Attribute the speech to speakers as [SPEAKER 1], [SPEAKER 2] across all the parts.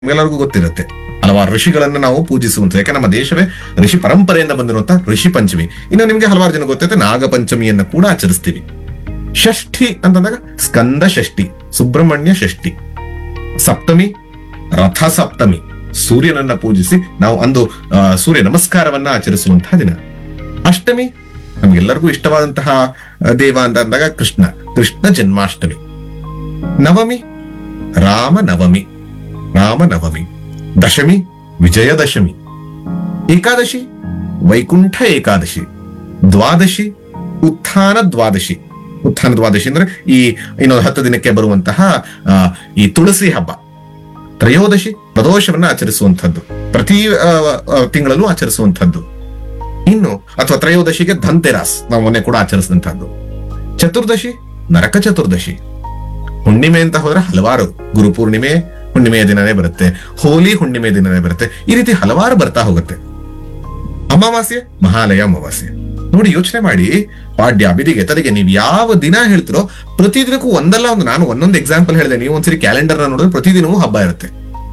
[SPEAKER 1] ಎಲ್ಲರಿಗೂ ಗೊತ್ತಿರುತ್ತೆ. ಹಲವಾರು ಋಷಿಗಳನ್ನ ನಾವು ಪೂಜಿಸುವಂತ, ಯಾಕೆ ನಮ್ಮ ದೇಶವೇ ಋಷಿ ಪರಂಪರೆಯಿಂದ ಬಂದಿರುವಂತ ಋಷಿ ಪಂಚಮಿ. ಇನ್ನು ನಿಮ್ಗೆ ಹಲವಾರು ಜನ ಗೊತ್ತಿರುತ್ತೆ, ನಾಗ ಪಂಚಮಿಯನ್ನ ಕೂಡ ಆಚರಿಸ್ತೀವಿ. ಷಷ್ಠಿ ಅಂತಂದಾಗ ಸ್ಕಂದ ಷಷ್ಠಿ, ಸುಬ್ರಹ್ಮಣ್ಯ ಷಷ್ಠಿ. ಸಪ್ತಮಿ ರಥ ಸಪ್ತಮಿ, ಸೂರ್ಯನನ್ನ ಪೂಜಿಸಿ ನಾವು ಅಂದು ಸೂರ್ಯ ನಮಸ್ಕಾರವನ್ನ ಆಚರಿಸುವಂತಹ ದಿನ. ಅಷ್ಟಮಿ ನಮ್ಗೆಲ್ಲರಿಗೂ ಇಷ್ಟವಾದಂತಹ ದೇವ ಅಂತ ಅಂದಾಗ ಕೃಷ್ಣ, ಕೃಷ್ಣ ಜನ್ಮಾಷ್ಟಮಿ. ನವಮಿ ರಾಮನವಮಿ, ರಾಮನವಮಿ. ದಶಮಿ ವಿಜಯದಶಮಿ. ಏಕಾದಶಿ ವೈಕುಂಠ ಏಕಾದಶಿ. ದ್ವಾದಶಿ ಉತ್ಥಾನ ದ್ವಾದಶಿ. ಉತ್ಥಾನ ದ್ವಾದಶಿ ಅಂದ್ರೆ ಈ ಇನ್ನೊಂದು 10 ದಿನಕ್ಕೆ ಬರುವಂತಹ ಈ ತುಳಸಿ ಹಬ್ಬ. ತ್ರಯೋದಶಿ ಪ್ರದೋಷವನ್ನ ಆಚರಿಸುವಂತಹದ್ದು, ಪ್ರತಿ ತಿಂಗಳಲ್ಲೂ ಆಚರಿಸುವಂತಹದ್ದು. ಇನ್ನು ಅಥವಾ ತ್ರಯೋದಶಿಗೆ ಧನ್ತೆರಾಸ್, ನಾವು ಮೊನ್ನೆ ಕೂಡ ಆಚರಿಸಿದಂತಹದ್ದು. ಚತುರ್ದಶಿ ನರಕ ಚತುರ್ದಶಿ. ಹುಣ್ಣಿಮೆ ಅಂತ ಹೋದ್ರೆ ಹಲವಾರು, ಗುರುಪೂರ್ಣಿಮೆ ಹುಣ್ಣಿಮೆಯ ದಿನನೇ ಬರುತ್ತೆ, ಹೋಲಿ ಹುಣ್ಣಿಮೆ ದಿನನೇ ಬರುತ್ತೆ, ಈ ರೀತಿ ಹಲವಾರು ಬರ್ತಾ ಹೋಗುತ್ತೆ. ಅಮಾವಾಸ್ಯೆ ಮಹಾಲಯ ಅಮಾವಾಸ್ಯೆ. ನೋಡಿ, ಯೋಚನೆ ಮಾಡಿ, ಪಾಡ್ಯ ಬಿದಿಗೆ ತದಿಗೆ ನೀವು ಯಾವ ದಿನ ಹೇಳ್ತಿರೋ ಪ್ರತಿದಿನಕ್ಕೂ ಒಂದಲ್ಲ ಒಂದು, ನಾನು ಒಂದೊಂದು ಎಕ್ಸಾಂಪಲ್ ಹೇಳಿದೆ, ನೀವು ಒಂದ್ಸರಿ ಕ್ಯಾಲೆಂಡರ್ ನೋಡಿದ್ರೆ ಪ್ರತಿದಿನವೂ ಹಬ್ಬ ಇರುತ್ತೆ.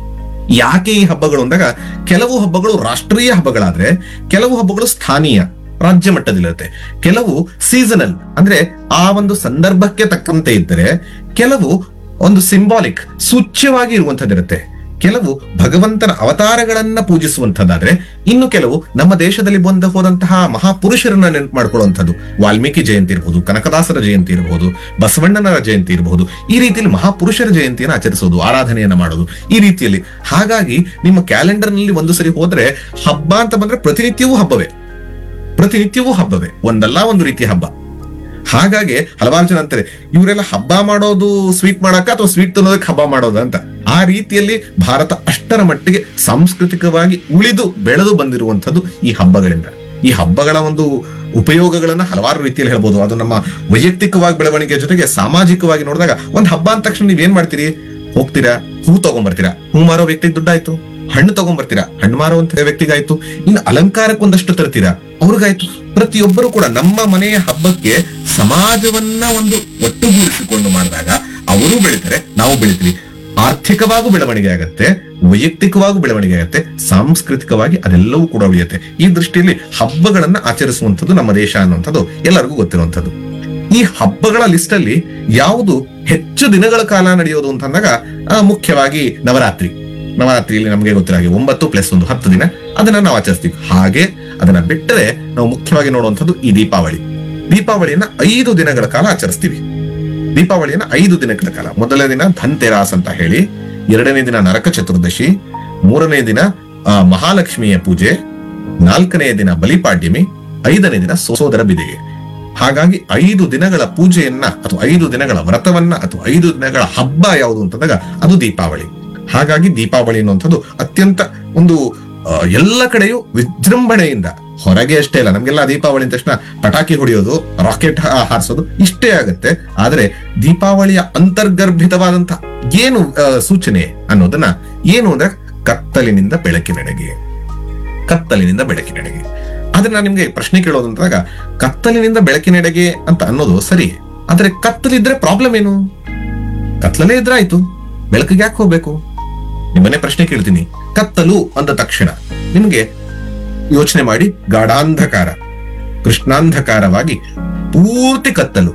[SPEAKER 1] ಯಾಕೆ ಈ ಹಬ್ಬಗಳು ಅಂದಾಗ, ಕೆಲವು ಹಬ್ಬಗಳು ರಾಷ್ಟ್ರೀಯ ಹಬ್ಬಗಳಾದ್ರೆ ಕೆಲವು ಹಬ್ಬಗಳು ಸ್ಥಾನೀಯ ರಾಜ್ಯ ಮಟ್ಟದಲ್ಲಿರುತ್ತೆ, ಕೆಲವು ಸೀಸನಲ್ ಅಂದ್ರೆ ಆ ಒಂದು ಸಂದರ್ಭಕ್ಕೆ ತಕ್ಕಂತೆ ಇದ್ದರೆ, ಕೆಲವು ಒಂದು ಸಿಂಬಾಲಿಕ್ ಸೂಚ್ಯವಾಗಿ ಇರುವಂತದ್ದಿರುತ್ತೆ, ಕೆಲವು ಭಗವಂತನ ಅವತಾರಗಳನ್ನ ಪೂಜಿಸುವಂತದ್ದಾದ್ರೆ, ಇನ್ನು ಕೆಲವು ನಮ್ಮ ದೇಶದಲ್ಲಿ ಬಂದು ಹೋದಂತಹ ಮಹಾಪುರುಷರನ್ನ ನೆನಪು ಮಾಡ್ಕೊಳ್ಳುವಂಥದ್ದು. ವಾಲ್ಮೀಕಿ ಜಯಂತಿ ಇರಬಹುದು, ಕನಕದಾಸರ ಜಯಂತಿ ಇರಬಹುದು, ಬಸವಣ್ಣನ ಜಯಂತಿ ಇರಬಹುದು. ಈ ರೀತಿಯಲ್ಲಿ ಮಹಾಪುರುಷರ ಜಯಂತಿಯನ್ನು ಆಚರಿಸೋದು, ಆರಾಧನೆಯನ್ನ ಮಾಡೋದು, ಈ ರೀತಿಯಲ್ಲಿ. ಹಾಗಾಗಿ ನಿಮ್ಮ ಕ್ಯಾಲೆಂಡರ್ ನಲ್ಲಿ ಒಂದು ಸರಿ ಹೋದ್ರೆ ಹಬ್ಬ ಅಂತ ಬಂದ್ರೆ ಪ್ರತಿನಿತ್ಯವೂ ಹಬ್ಬವೇ, ಪ್ರತಿನಿತ್ಯವೂ ಹಬ್ಬವೇ, ಒಂದಲ್ಲ ಒಂದು ರೀತಿಯ ಹಬ್ಬ. ಹಾಗಾಗಿ ಹಲವಾರು ಜನ ಅಂತಾರೆ, ಇವರೆಲ್ಲ ಹಬ್ಬ ಮಾಡೋದು ಸ್ವೀಟ್ ಮಾಡಕ ಅಥವಾ ಸ್ವೀಟ್ ತಿನ್ನೋದಕ್ಕೆ ಹಬ್ಬ ಮಾಡೋದು ಅಂತ. ಆ ರೀತಿಯಲ್ಲಿ ಭಾರತ ಅಷ್ಟರ ಮಟ್ಟಿಗೆ ಸಾಂಸ್ಕೃತಿಕವಾಗಿ ಉಳಿದು ಬೆಳೆದು ಬಂದಿರುವಂತದ್ದು ಈ ಹಬ್ಬಗಳಿಂದ. ಈ ಹಬ್ಬಗಳ ಒಂದು ಉಪಯೋಗಗಳನ್ನ ಹಲವಾರು ರೀತಿಯಲ್ಲಿ ಹೇಳ್ಬೋದು. ಅದು ನಮ್ಮ ವೈಯಕ್ತಿಕವಾಗಿ ಬೆಳವಣಿಗೆ ಜೊತೆಗೆ ಸಾಮಾಜಿಕವಾಗಿ ನೋಡಿದಾಗ, ಒಂದು ಹಬ್ಬ ಅಂದ ತಕ್ಷಣ ನೀವೇನ್ ಮಾಡ್ತೀರಿ? ಹೋಗ್ತೀರಾ, ಹೂ ತಗೊಂಡ್ಬರ್ತೀರಾ, ಹೂ ಮಾರೋ ವ್ಯಕ್ತಿಗೆ ದುಡ್ಡಾಯ್ತು. ಹಣ್ಣು ತಗೊಂಡ್ಬರ್ತೀರಾ, ಹಣ್ಣು ಮಾರುವಂತ ವ್ಯಕ್ತಿಗಾಯ್ತು. ಇನ್ನು ಅಲಂಕಾರಕ್ಕೆ ಒಂದಷ್ಟು ತರ್ತೀರಾ, ಅವ್ರಿಗಾಯ್ತು. ಪ್ರತಿಯೊಬ್ಬರು ಕೂಡ ನಮ್ಮ ಮನೆಯ ಹಬ್ಬಕ್ಕೆ ಸಮಾಜವನ್ನ ಒಂದು ಒಟ್ಟುಗೂಡಿಸಿಕೊಂಡು ಮಾಡಿದಾಗ ಅವರು ಬೆಳಿತಾರೆ, ನಾವು ಬೆಳಿತೀವಿ. ಆರ್ಥಿಕವಾಗೂ ಬೆಳವಣಿಗೆ ಆಗತ್ತೆ, ವೈಯಕ್ತಿಕವಾಗೂ ಬೆಳವಣಿಗೆ ಆಗತ್ತೆ, ಸಾಂಸ್ಕೃತಿಕವಾಗಿ ಅದೆಲ್ಲವೂ ಕೂಡ ಉಳಿಯುತ್ತೆ. ಈ ದೃಷ್ಟಿಯಲ್ಲಿ ಹಬ್ಬಗಳನ್ನ ಆಚರಿಸುವಂಥದ್ದು ನಮ್ಮ ದೇಶ ಅನ್ನುವಂಥದ್ದು ಎಲ್ಲರಿಗೂ ಗೊತ್ತಿರುವಂಥದ್ದು. ಈ ಹಬ್ಬಗಳ ಲಿಸ್ಟ್ ಅಲ್ಲಿ ಯಾವುದು ಹೆಚ್ಚು ದಿನಗಳ ಕಾಲ ನಡೆಯೋದು ಅಂತಂದಾಗ, ಮುಖ್ಯವಾಗಿ ನವರಾತ್ರಿ. ನವರಾತ್ರಿಯಲ್ಲಿ ನಮಗೆ ಗೊತ್ತಿರಾಗಿ 9+1 10 ದಿನ ಅದನ್ನ ನಾವು ಆಚರಿಸ್ತೀವಿ. ಹಾಗೆ ಅದನ್ನ ಬಿಟ್ಟರೆ ನಾವು ಮುಖ್ಯವಾಗಿ ನೋಡುವಂಥದ್ದು ಈ ದೀಪಾವಳಿ. ದೀಪಾವಳಿಯನ್ನ 5 ದಿನಗಳ ಕಾಲ ಆಚರಿಸ್ತೀವಿ. ದೀಪಾವಳಿಯನ್ನ 5 ದಿನಗಳ ಕಾಲ. ಮೊದಲನೇ ದಿನ ಧನ್ತೆರಾಸ್ ಅಂತ ಹೇಳಿ, 2ನೇ ದಿನ ನರಕ ಚತುರ್ದಶಿ, 3ನೇ ದಿನ ಮಹಾಲಕ್ಷ್ಮಿಯ ಪೂಜೆ, 4ನೇ ದಿನ ಬಲಿಪಾಡ್ಯಮಿ, 5ನೇ ದಿನ ಸೋದರ ಬಿದಿಗೆ. ಹಾಗಾಗಿ 5 ದಿನಗಳ ಪೂಜೆಯನ್ನ ಅಥವಾ 5 ದಿನಗಳ ವ್ರತವನ್ನ ಅಥವಾ 5 ದಿನಗಳ ಹಬ್ಬ ಯಾವುದು ಅಂತಂದಾಗ ಅದು ದೀಪಾವಳಿ. ಹಾಗಾಗಿ ದೀಪಾವಳಿ ಅನ್ನುವಂಥದ್ದು ಅತ್ಯಂತ ಒಂದು ಎಲ್ಲ ಕಡೆಯೂ ವಿಜೃಂಭಣೆಯಿಂದ, ಹೊರಗೆ ಅಷ್ಟೇ ಅಲ್ಲ, ನಮ್ಗೆಲ್ಲ ದೀಪಾವಳಿ ಅಂದ ತಕ್ಷಣ ಪಟಾಕಿ ಹೊಡೆಯೋದು, ರಾಕೆಟ್ ಹಾರಿಸೋದು ಇಷ್ಟೇ ಆಗತ್ತೆ. ಆದ್ರೆ ದೀಪಾವಳಿಯ ಅಂತರ್ಗರ್ಭಿತವಾದಂತ ಏನು ಸೂಚನೆ ಅನ್ನೋದನ್ನ ಏನು ಅಂದ್ರೆ, ಕತ್ತಲಿನಿಂದ ಬೆಳಕಿನೆಡೆಗೆ, ಕತ್ತಲಿನಿಂದ ಬೆಳಕಿನೆಡೆಗೆ. ಆದ್ರೆ ನಾನು ನಿಮ್ಗೆ ಪ್ರಶ್ನೆ ಕೇಳೋದು ಅಂತಾಗ, ಕತ್ತಲಿನಿಂದ ಬೆಳಕಿನೆಡೆಗೆ ಅಂತ ಅನ್ನೋದು ಸರಿ, ಆದ್ರೆ ಕತ್ತಲಿದ್ರೆ ಪ್ರಾಬ್ಲಮ್ ಏನು? ಕತ್ತಲಲ್ಲೇ ಇದ್ರೆ ಆಯ್ತು, ಬೆಳಕಿಗೆ ಯಾಕೆ ಹೋಗ್ಬೇಕು? ನಿಮ್ಮನೆ ಪ್ರಶ್ನೆ ಕೇಳ್ತೀನಿ. ಕತ್ತಲು ಅಂದ ತಕ್ಷಣ ನಿಮ್ಗೆ ಯೋಚನೆ ಮಾಡಿ, ಗಾಢಾಂಧಕಾರ, ಕೃಷ್ಣಾಂಧಕಾರವಾಗಿ ಪೂರ್ತಿ ಕತ್ತಲು.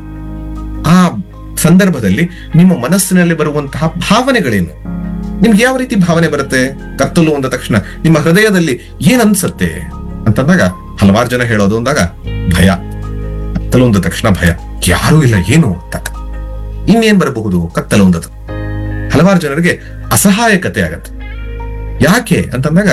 [SPEAKER 1] ಆ ಸಂದರ್ಭದಲ್ಲಿ ನಿಮ್ಮ ಮನಸ್ಸಿನಲ್ಲಿ ಬರುವಂತಹ ಭಾವನೆಗಳೇನು? ನಿಮ್ಗೆ ಯಾವ ರೀತಿ ಭಾವನೆ ಬರುತ್ತೆ? ಕತ್ತಲು ಅಂದ ತಕ್ಷಣ ನಿಮ್ಮ ಹೃದಯದಲ್ಲಿ ಏನ್ ಅನ್ಸತ್ತೆ ಅಂತಂದಾಗ, ಹಲವಾರು ಜನ ಹೇಳೋದು ಅಂದಾಗ ಭಯ. ಕತ್ತಲು ಅಂದ ತಕ್ಷಣ ಭಯ, ಯಾರೂ ಇಲ್ಲ ಏನು ಅಂತ. ಇನ್ನೇನ್ ಬರಬಹುದು ಕತ್ತಲು ಅಂದದ್ದು? ಹಲವಾರು ಜನರಿಗೆ ಅಸಹಾಯಕತೆ ಆಗತ್ತೆ. ಯಾಕೆ ಅಂತಂದಾಗ,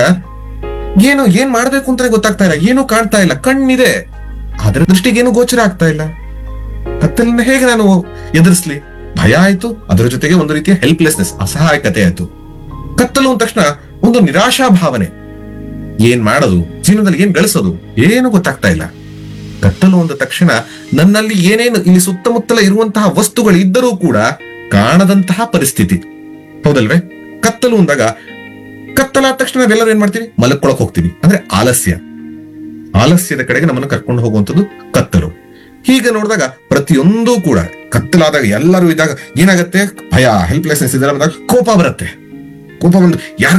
[SPEAKER 1] ಏನ್ ಮಾಡ್ಬೇಕು ಅಂತಾನೆ ಗೊತ್ತಾಗ್ತಾ ಇಲ್ಲ, ಏನು ಕಾಣ್ತಾ ಇಲ್ಲ, ಕಣ್ಣಿದೆ ಆದ್ರೆ ದೃಷ್ಟಿಗೇನು ಗೋಚರ ಆಗ್ತಾ ಇಲ್ಲ. ಕತ್ತಲನ್ನ ಹೇಗೆ ನಾನು ಎದುರಿಸ್ಲಿ? ಭಯ ಆಯ್ತು, ಅದರ ಜೊತೆಗೆ ಒಂದು ರೀತಿಯ ಹೆಲ್ಪ್ಲೆಸ್ನೆಸ್, ಅಸಹಾಯಕತೆ ಆಯ್ತು. ಕತ್ತಲು ಅಂದ ತಕ್ಷಣ ಒಂದು ನಿರಾಶಾ ಭಾವನೆ, ಏನ್ ಮಾಡೋದು, ಜೀವನದಲ್ಲಿ ಏನ್ ಗಳಿಸೋದು, ಏನು ಗೊತ್ತಾಗ್ತಾ ಇಲ್ಲ. ಕತ್ತಲು ಅಂದ ತಕ್ಷಣ ನನ್ನಲ್ಲಿ ಏನೇನು ಇಲ್ಲಿ ಸುತ್ತಮುತ್ತಲ ಇರುವಂತಹ ವಸ್ತುಗಳು ಇದ್ದರೂ ಕೂಡ ಕಾಣದಂತಹ ಪರಿಸ್ಥಿತಿ, ಹೌದಲ್ವೇ? ಕತ್ತಲು ಅಂದಾಗ, ಕತ್ತಲಾದ ತಕ್ಷಣ ನಾವೆಲ್ಲರೂ ಏನ್ ಮಾಡ್ತೀವಿ? ಮಲಕ್ಕೊಳಕ್ ಹೋಗ್ತೀವಿ. ಅಂದ್ರೆ ಆಲಸ್ಯ, ಆಲಸ್ಯದ ಕಡೆಗೆ ನಮ್ಮನ್ನು ಕರ್ಕೊಂಡು ಹೋಗುವಂಥದ್ದು ಕತ್ತಲು. ಹೀಗೆ ನೋಡಿದಾಗ ಪ್ರತಿಯೊಂದು ಕೂಡ ಕತ್ತಲಾದಾಗ ಎಲ್ಲರೂ ಇದ್ದಾಗ ಏನಾಗತ್ತೆ? ಭಯ, ಹೆಲ್ಪ್ಲೆಸ್ನೆಸ್, ಇದರ ಕೋಪ ಬರುತ್ತೆ. ಕೋಪ ಬಂದು ಯಾರ